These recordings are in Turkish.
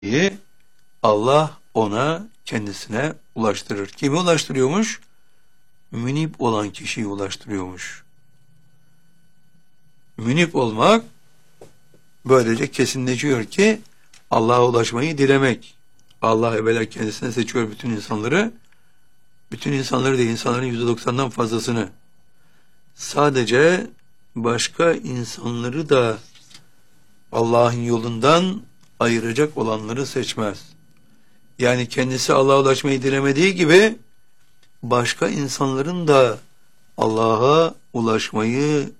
Allah ona kendisine ulaştırır. Kimi ulaştırıyormuş? Münip olan kişiyi ulaştırıyormuş. Münip olmak böylece kesinleşiyor ki Allah'a ulaşmayı dilemek. Allah evvela kendisine seçiyor bütün insanları. Bütün insanları değil, insanların %90'dan fazlasını. Sadece başka insanları da Allah'ın yolundan ayıracak olanları seçmez. Yani kendisi Allah'a ulaşmayı dilemediği gibi başka insanların da Allah'a ulaşmayı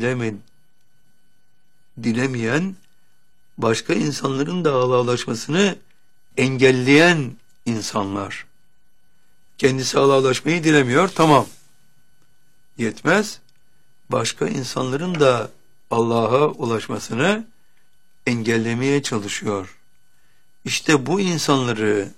dilemeyen, başka insanların da Allah'a ulaşmasını engelleyen insanlar. Kendisi Allah'a ulaşmayı dilemiyor, tamam. Yetmez. Başka insanların da Allah'a ulaşmasını engellemeye çalışıyor. İşte bu insanları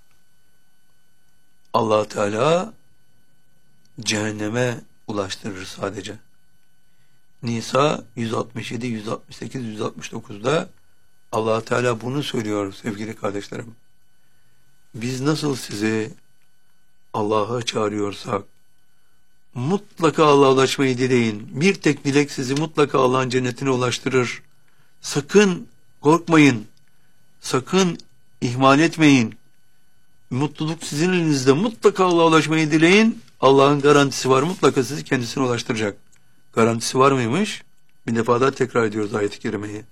Allah Teala cehenneme ulaştırır sadece. Nisa 167, 168, 169'da Allah Teala bunu söylüyor sevgili kardeşlerim. Biz nasıl sizi Allah'a çağırıyorsak mutlaka Allah'a ulaşmayı dileyin. Bir tek dilek sizi mutlaka Allah'ın cennetine ulaştırır. Sakın korkmayın. Sakın ihmal etmeyin. Mutluluk sizin elinizde. Mutlaka Allah'a ulaşmayı dileyin. Allah'ın garantisi var. Mutlaka sizi kendisine ulaştıracak. Garantisi var mıymış? Bir defa daha tekrar ediyoruz ayet-i kerimeyi.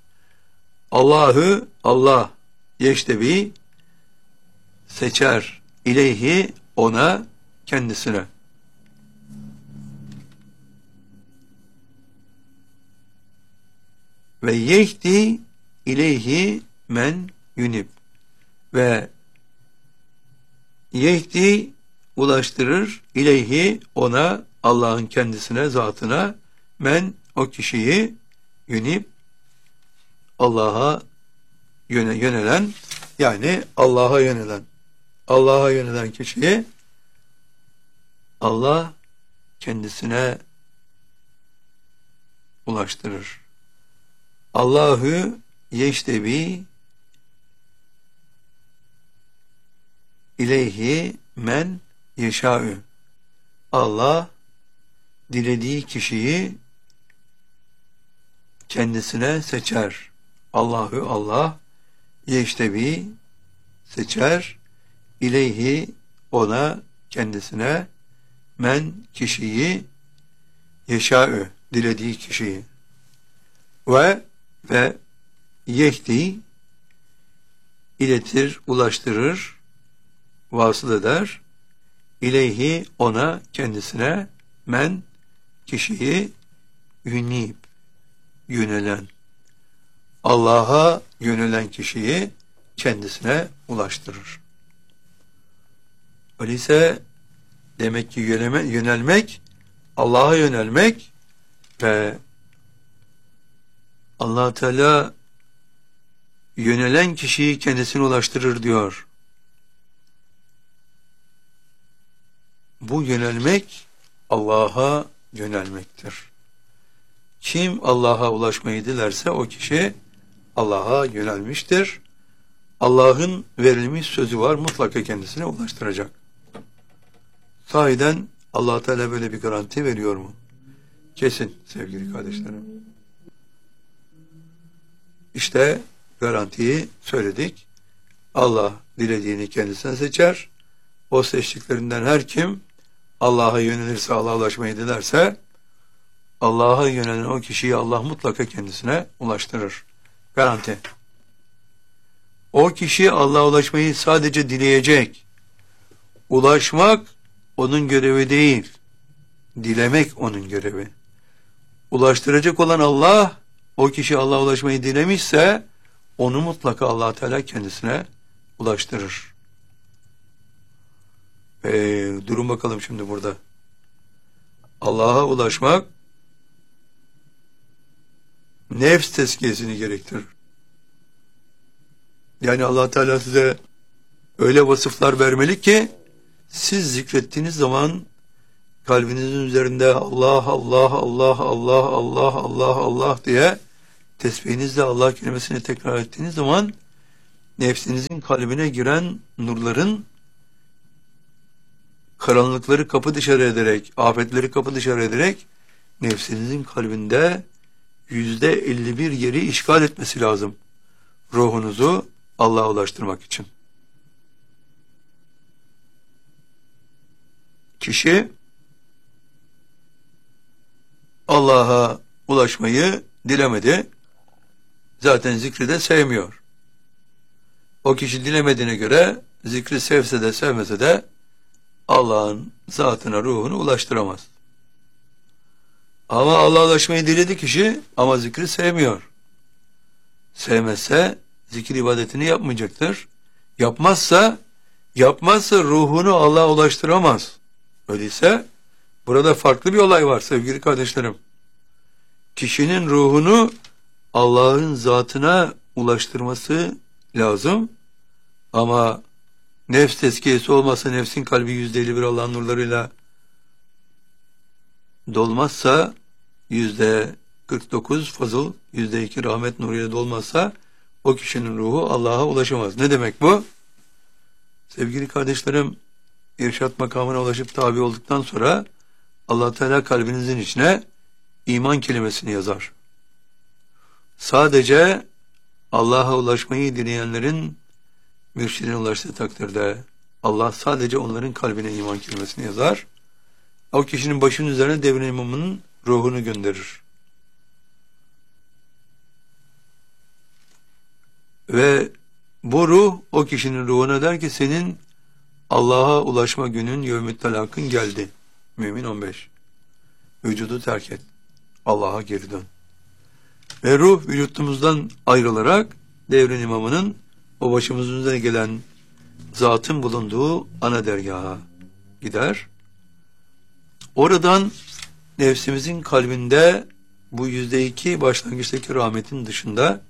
Allah yeştebi seçer ileyhi ona kendisine. Ve yehdi ileyhi men yunib. Ve yehdi ulaştırır ileyhi ona Allah'ın kendisine, zatına, men o kişiyi yunib Allah'a yönelen, yani Allah'a yönelen kişiyi Allah kendisine ulaştırır. Allahu yeştebi ileyhi men yeşâ'ü. Allah dilediği kişiyi kendisine seçer. Allah yeştebi seçer, ileyhi ona kendisine, men kişiyi, yeşâ'ü dilediği kişiyi, ve yehdi iletir, ulaştırır, vasıl eder, ileyhi ona kendisine, men kişiyi, yunib yönelen, Allah'a yönelen kişiyi kendisine ulaştırır. Öyleyse demek ki yönelmek, Allah'a yönelmek ve Allah Teala yönelen kişiyi kendisine ulaştırır diyor. Bu yönelmek Allah'a yönelmektir. Kim Allah'a ulaşmayı dilerse o kişi Allah'a yönelmiştir. Allah'ın verilmiş sözü var, mutlaka kendisine ulaştıracak. Sahiden Allah Teala böyle bir garanti veriyor mu? Kesin sevgili kardeşlerim. İşte garantiyi söyledik. Allah dilediğini kendisine seçer. O seçtiklerinden her kim Allah'a yönelirse, Allah'a ulaşmayı dilerse, Allah'a yönelen o kişiyi Allah mutlaka kendisine ulaştırır. Garanti. O kişi Allah'a ulaşmayı sadece dileyecek. Ulaşmak onun görevi değil. Dilemek onun görevi. Ulaştıracak olan Allah, o kişi Allah'a ulaşmayı dilemişse onu mutlaka Allah Teala kendisine ulaştırır. Durun bakalım şimdi burada. Allah'a ulaşmak nefs tezkiyesini gerektirir. Yani Allah Teala size öyle vasıflar vermeli ki siz zikrettiğiniz zaman kalbinizin üzerinde Allah diye tesbihinizle Allah kelimesini tekrar ettiğiniz zaman nefsinizin kalbine giren nurların karanlıkları kapı dışarı ederek, afetleri kapı dışarı ederek nefsinizin kalbinde %51 yeri işgal etmesi lazım. Ruhunuzu Allah'a ulaştırmak için. Kişi Allah'a ulaşmayı dilemedi. Zaten zikri de sevmiyor. O kişi dilemediğine göre zikri sevse de sevmese de Allah'ın zatına, ruhunu ulaştıramaz. Ama Allah'a ulaşmayı diledi kişi ama zikri sevmiyor. Sevmezse zikir ibadetini yapmayacaktır. Yapmazsa ruhunu Allah'a ulaştıramaz. Öyleyse burada farklı bir olay var sevgili kardeşlerim. Kişinin ruhunu Allah'ın zatına ulaştırması lazım. Ama nefs tezkiyesi olmazsa, nefsin kalbi %51 Allah'ın nurlarıyla dolmazsa, %49 fazıl, %2 rahmet nuruyla dolmazsa o kişinin ruhu Allah'a ulaşamaz. Ne demek bu? Sevgili kardeşlerim, irşat makamına ulaşıp tabi olduktan sonra Allah Teala kalbinizin içine iman kelimesini yazar. Sadece Allah'a ulaşmayı dileyenlerin mürşidine ulaştığı takdirde Allah sadece onların kalbine iman kelimesini yazar. O kişinin başının üzerine devrin imamının ruhunu gönderir. Ve bu ruh o kişinin ruhuna der ki senin Allah'a ulaşma günün yevmü talakın geldi. Mümin 15. Vücudu terk et. Allah'a geri dön. Ve ruh vücudumuzdan ayrılarak devrin imamının o başımızın üzerine gelen zatın bulunduğu ana dergaha gider. Oradan nefsimizin kalbinde bu %2 başlangıçtaki rahmetin dışında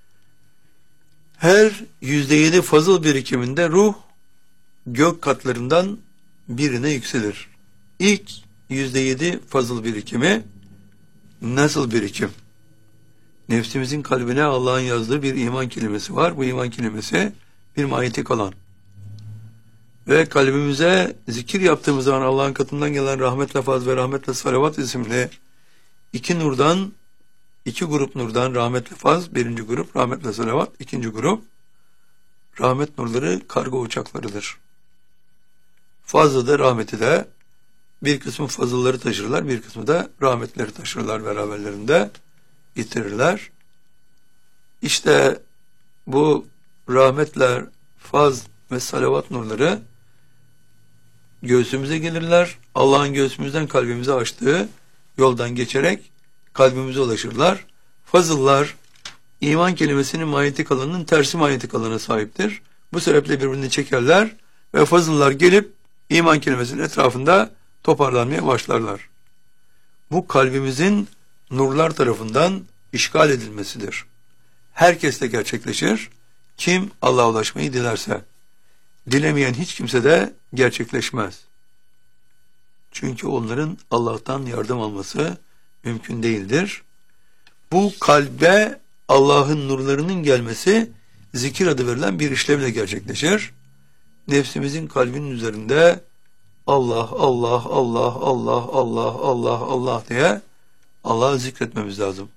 her %7 fazıl birikiminde ruh gök katlarından birine yükselir. İlk %7 fazıl birikimi nasıl birikim? Nefsimizin kalbine Allah'ın yazdığı bir iman kelimesi var. Bu iman kelimesi bir manyetik alan. Ve kalbimize zikir yaptığımız zaman Allah'ın katından gelen rahmetle faz ve rahmetle salavat isimli iki grup nurdan rahmetle faz, birinci grup, rahmetle salavat, ikinci grup, rahmet nurları kargo uçaklarıdır. Fazlı da rahmeti de bir kısmı fazılları taşırlar, bir kısmı da rahmetleri taşırlar beraberlerinde getirirler. İşte bu rahmetler, faz ve salavat nurları göğsümüze gelirler. Allah'ın göğsümüzden kalbimize açtığı yoldan geçerek kalbimize ulaşırlar. Fazıllar iman kelimesinin manyetik alanının tersi manyetik alana sahiptir. Bu sebeple birbirini çekerler ve fazıllar gelip iman kelimesinin etrafında toparlanmaya başlarlar. Bu kalbimizin nurlar tarafından işgal edilmesidir. Herkes de gerçekleşir. Kim Allah'a ulaşmayı dilerse. Dilemeyen hiç kimse de gerçekleşmez. Çünkü onların Allah'tan yardım alması mümkün değildir. Bu kalbe Allah'ın nurlarının gelmesi zikir adı verilen bir işlemle gerçekleşir. Nefsimizin kalbinin üzerinde Allah, Allah, Allah, Allah, Allah, Allah, Allah diye Allah'ı zikretmemiz lazım.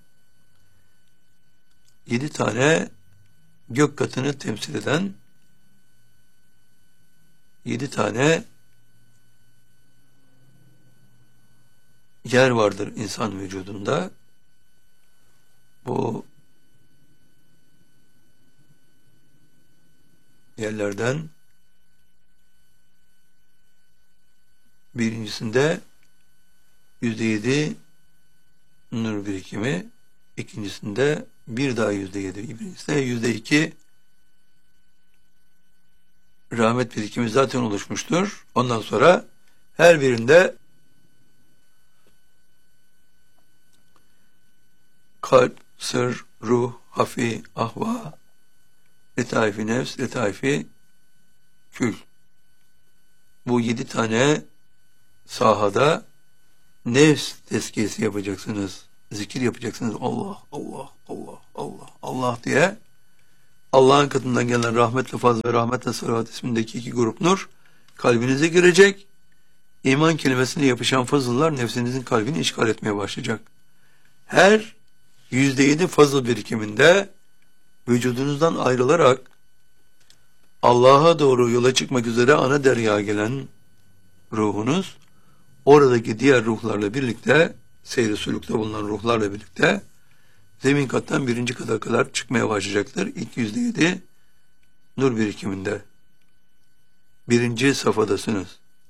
7 tane gök katını temsil eden 7 tane yer vardır insan vücudunda. Bu yerlerden birincisinde %7 nur birikimi, ikincisinde bir daha %7, birincisinde %2 rahmet birikimi zaten oluşmuştur. Ondan sonra her birinde kalp, sır, ruh, hafi, ahva, letaifi nefs, letaifi kül. Bu 7 tane sahada nefs tezkiyesi yapacaksınız. Zikir yapacaksınız. Allah, Allah, Allah, Allah, Allah diye. Allah'ın katından gelen rahmetle faz ve rahmetle salavat ismindeki iki grup nur kalbinize girecek. İman kelimesine yapışan fazıllar nefsinizin kalbini işgal etmeye başlayacak. Her %7 fazıl birikiminde vücudunuzdan ayrılarak Allah'a doğru yola çıkmak üzere ana deryaya gelen ruhunuz, oradaki diğer ruhlarla birlikte, seyri sülükte bulunan ruhlarla birlikte zemin kattan birinci kata kadar çıkmaya başlayacaktır. İlk %7 nur birikiminde. Birinci safhadasınız.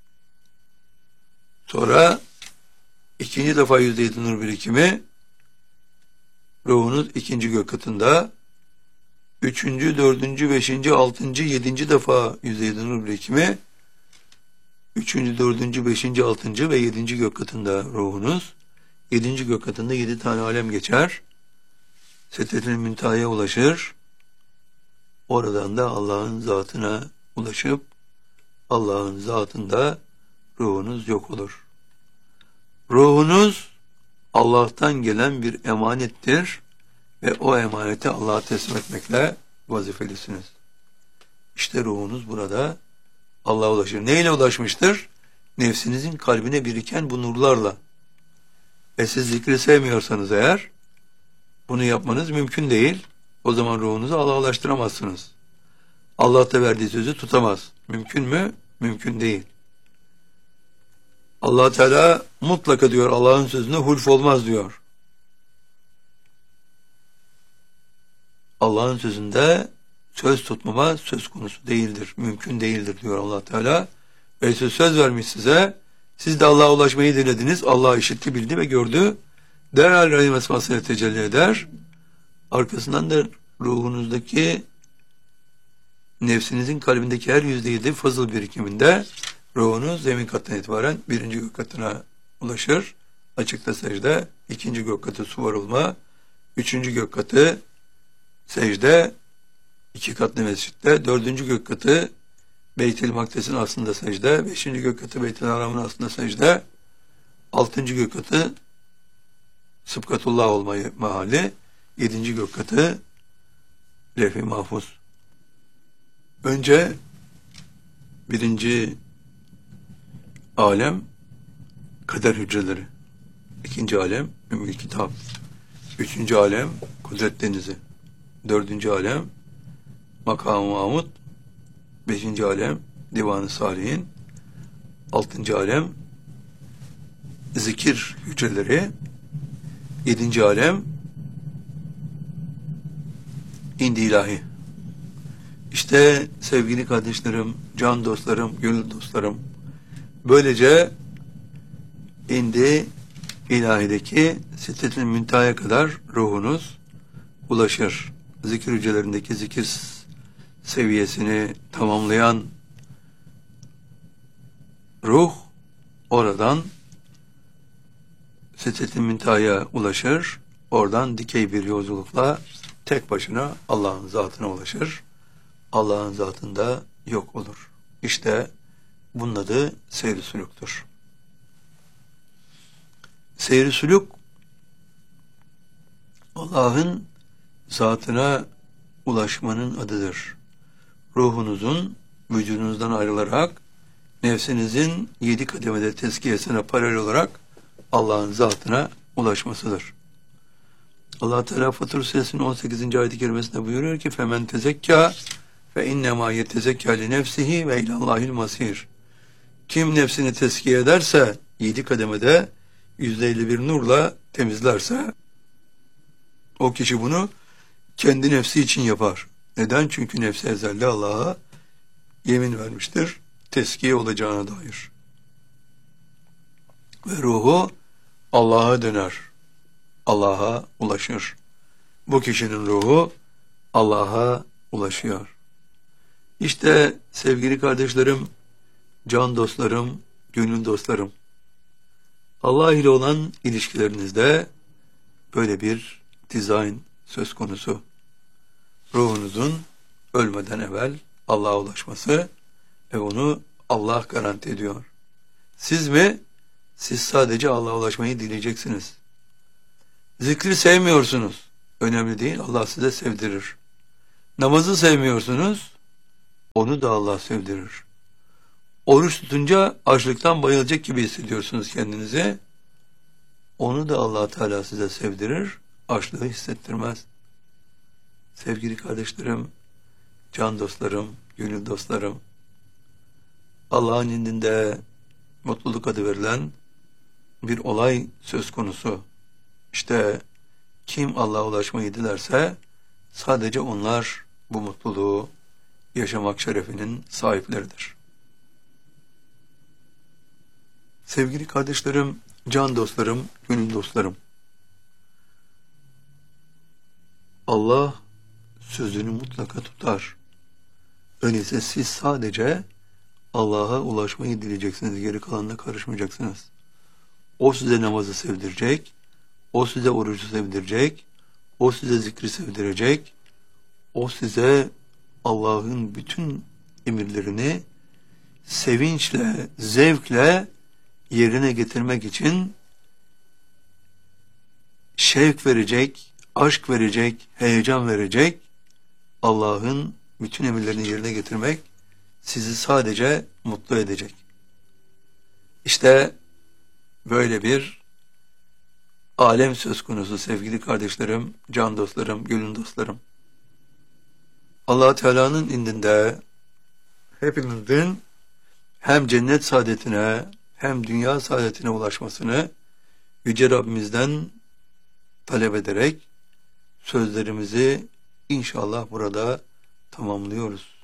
Sonra ikinci defa %7 nur birikimi, ruhunuz ikinci gök katında. Üçüncü, dördüncü, beşinci, altıncı, yedinci defa %7 nur birikimi, üçüncü, dördüncü, beşinci, altıncı ve yedinci gök katında ruhunuz. Yedinci gök katında 7 tane alem geçer. Sedretil Münteha'ya ulaşır. Oradan da Allah'ın zatına ulaşıp Allah'ın zatında ruhunuz yok olur. Ruhunuz Allah'tan gelen bir emanettir ve o emaneti Allah'a teslim etmekle vazifelisiniz. İşte ruhunuz burada Allah'a ulaşır. Neyle ulaşmıştır? Nefsinizin kalbine biriken bu nurlarla. Siz zikri sevmiyorsanız eğer, bunu yapmanız mümkün değil. O zaman ruhunuzu Allah'a ulaştıramazsınız. Allah da verdiği sözü tutamaz. Mümkün mü? Mümkün değil. Allah Teala mutlaka diyor, Allah'ın sözüne hulf olmaz diyor. Allah'ın sözünde söz tutmama söz konusu değildir. Mümkün değildir diyor Allah Teala. Ve söz vermiş size. Siz de Allah'a ulaşmayı dilediniz. Allah işitti, bildi ve gördü. Derhal Rahim esmasıyla tecelli eder. Arkasından da ruhunuzdaki, nefsinizin kalbindeki her %7 fazıl birikiminde ruhunuz zemin kattan itibaren birinci gök katına ulaşır. Açıkta secde, ikinci gök katı suvarılma, üçüncü gök katı secde, 2 katlı mescitte, dördüncü gök katı Beyt-i Makdes'in aslında secde, beşinci gök katı Beyt-i Haram'ın aslında secde, altıncı gök katı Sıbkatullah olmayı mahalli, yedinci gök katı Levh-i Mahfuz. Önce birinci alem kader hücreleri, ikinci alem Ümmül Kitap, üçüncü alem Kudret Denizi, dördüncü alem Makam-ı Mahmud, beşinci alem Divan-ı Salihin, altıncı alem zikir hücreleri, yedinci alem İndi ilahi. İşte sevgili kardeşlerim, can dostlarım, gönül dostlarım, böylece indi ilahideki Sidretil Münteha'ya kadar ruhunuz ulaşır. Zikir hücrelerindeki zikir seviyesini tamamlayan ruh oradan Sidretil Münteha'ya ulaşır. Oradan dikey bir yolculukla tek başına Allah'ın zatına ulaşır. Allah'ın zatında yok olur. İşte bunun adı seyr-i sülüktür. Seyr-i sülük Allah'ın zatına ulaşmanın adıdır. Ruhunuzun vücudunuzdan ayrılarak nefsinizin 7 kademede tezkiyesine paralel olarak Allah'ın zatına ulaşmasıdır. Allah Teala Fatır Suresinin 18. ayet-i kerimesinde buyuruyor ki femen tezekka fe innema yetezekka li nefsihi ve ilallahil masir. Kim nefsini tezkiye ederse 7 kademede %51 nurla temizlerse o kişi bunu kendi nefsi için yapar. Neden? Çünkü nefsi ezelde Allah'a yemin vermiştir tezkiye olacağına dair. Ve ruhu Allah'a döner. Allah'a ulaşır. Bu kişinin ruhu Allah'a ulaşıyor. İşte sevgili kardeşlerim, can dostlarım, gönül dostlarım, Allah ile olan ilişkilerinizde böyle bir dizayn söz konusu. Ruhunuzun ölmeden evvel Allah'a ulaşması ve onu Allah garanti ediyor. Siz mi? Siz sadece Allah'a ulaşmayı dileyeceksiniz. Zikri sevmiyorsunuz. Önemli değil. Allah size sevdirir. Namazı sevmiyorsunuz, onu da Allah sevdirir. Oruç tutunca açlıktan bayılacak gibi hissediyorsunuz kendinizi, onu da Allah Teala size sevdirir, açlığı hissettirmez. Sevgili kardeşlerim, can dostlarım, gönül dostlarım, Allah'ın indinde mutluluk adı verilen bir olay söz konusu. İşte kim Allah'a ulaşmayı dilerse sadece onlar bu mutluluğu yaşamak şerefinin sahipleridir. Sevgili kardeşlerim, can dostlarım, gönül dostlarım, Allah sözünü mutlaka tutar. Öyleyse siz sadece Allah'a ulaşmayı dileyeceksiniz, geri kalanına karışmayacaksınız. O size namazı sevdirecek, o size orucu sevdirecek, o size zikri sevdirecek, o size Allah'ın bütün emirlerini sevinçle, zevkle yerine getirmek için şevk verecek, aşk verecek, heyecan verecek. Allah'ın bütün emirlerini yerine getirmek sizi sadece mutlu edecek. İşte böyle bir alem söz konusu sevgili kardeşlerim, can dostlarım, gönül dostlarım. Allah Teala'nın indinde hepimizin hem cennet saadetine hem dünya saadetine ulaşmasını Yüce Rabbimizden talep ederek sözlerimizi inşallah burada tamamlıyoruz.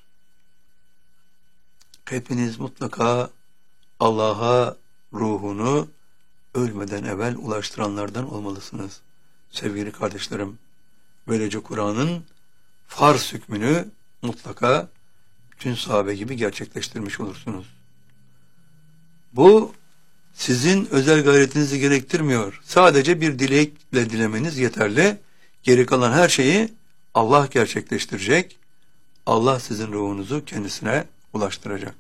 Hepiniz mutlaka Allah'a ruhunu ölmeden evvel ulaştıranlardan olmalısınız. Sevgili kardeşlerim, böylece Kur'an'ın farz hükmünü mutlaka bütün sahabe gibi gerçekleştirmiş olursunuz. Bu sizin özel gayretinizi gerektirmiyor. Sadece bir dilekle dilemeniz yeterli. Geri kalan her şeyi Allah gerçekleştirecek. Allah sizin ruhunuzu kendisine ulaştıracak.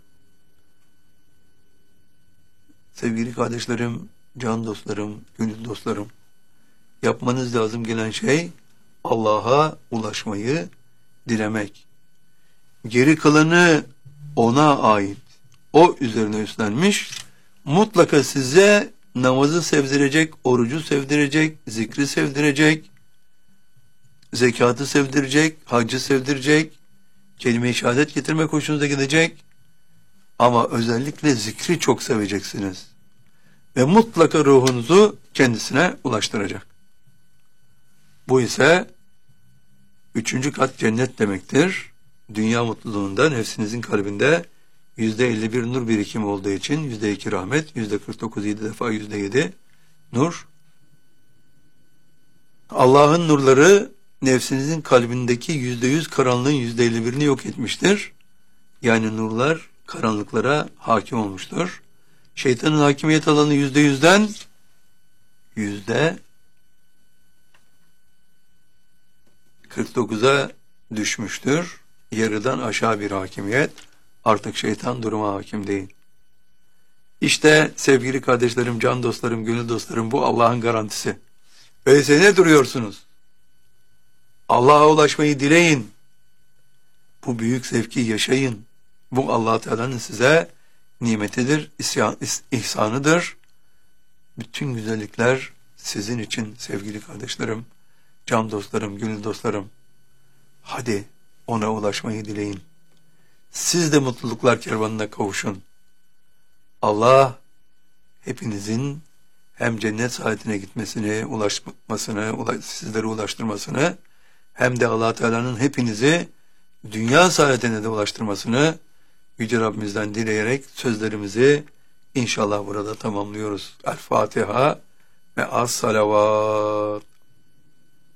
Sevgili kardeşlerim, can dostlarım, gönül dostlarım, yapmanız lazım gelen şey Allah'a ulaşmayı dilemek. Geri kalanı ona ait. O üzerine üstlenmiş. Mutlaka size namazı sevdirecek, orucu sevdirecek, zikri sevdirecek, zekatı sevdirecek, haccı sevdirecek, kelime-i şehadet getirmek hoşunuza gidecek. Ama özellikle zikri çok seveceksiniz. Ve mutlaka ruhunuzu kendisine ulaştıracak. Bu ise 3. kat cennet demektir. Dünya mutluluğunda nefsinizin kalbinde %51 nur birikimi olduğu için %2 rahmet, %49 7 defa %7 nur. Allah'ın nurları nefsinizin kalbindeki %100 karanlığın %51'ini yok etmiştir. Yani nurlar karanlıklara hakim olmuştur. Şeytanın hakimiyet alanı %100'den %49'a düşmüştür. Yarıdan aşağı bir hakimiyet. Artık şeytan duruma hakim değil. İşte sevgili kardeşlerim, can dostlarım, gönül dostlarım, bu Allah'ın garantisi. Öyleyse ne duruyorsunuz? Allah'a ulaşmayı dileyin. Bu büyük zevki yaşayın. Bu Allah Teala'nın size nimetidir, ihsanıdır. Bütün güzellikler sizin için sevgili kardeşlerim, can dostlarım, gönül dostlarım. Hadi ona ulaşmayı dileyin. Siz de mutluluklar kervanına kavuşun. Allah hepinizin hem cennet saadetine gitmesini, ulaşmasını, sizlere ulaştırmasını, hem de Allah Teala'nın hepinizi dünya saadetine de ulaştırmasını Yüce Rabbimizden dileyerek sözlerimizi inşallah burada tamamlıyoruz. El Fatiha ve as salavat.